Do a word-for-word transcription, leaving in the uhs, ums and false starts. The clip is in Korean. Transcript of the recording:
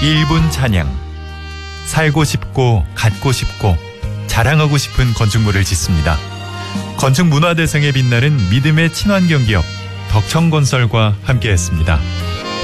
일 분 찬양. 살고 싶고 갖고 싶고 자랑하고 싶은 건축물을 짓습니다. 건축문화대상에 빛나는 믿음의 친환경 기업 덕청건설과 함께했습니다.